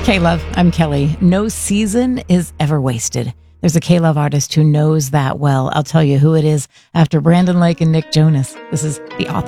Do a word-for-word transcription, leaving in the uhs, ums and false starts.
K-Love, I'm Kelly. No season is ever wasted. There's a K-Love artist who knows that well. I'll tell you who it is after Brandon Lake and Nick Jonas. This is The Author.